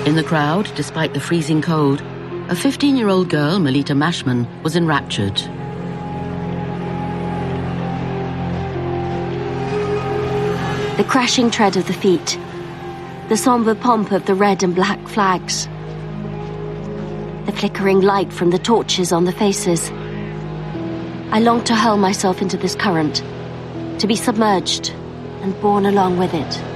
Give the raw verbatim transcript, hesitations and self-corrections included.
In the crowd, despite the freezing cold, a fifteen-year-old girl, Melita Mashman, was enraptured. The crashing tread of the feet, the somber pomp of the red and black flags, the flickering light from the torches on the faces. I longed to hurl myself into this current, to be submerged and borne along with it.